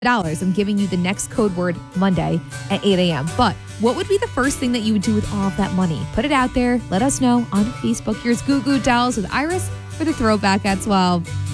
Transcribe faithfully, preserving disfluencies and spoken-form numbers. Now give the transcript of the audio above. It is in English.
dollars. I'm giving you the next code word Monday at eight a.m. But what would be the first thing that you would do with all of that money? Put it out there. Let us know on Facebook. Here's Goo Goo Dolls with Iris for the Throwback at twelve.